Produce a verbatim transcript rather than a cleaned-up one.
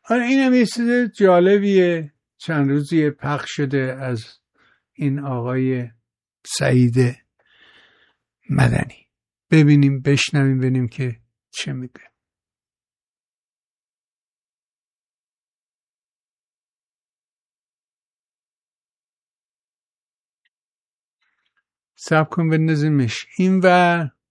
آره اینم یه چیز جالبیه، چند روزیه پخش شده از این آقای سعید مدنی. ببینیم بشنویم ببینیم که چه میگه. صبر کن بندازیمش این ور.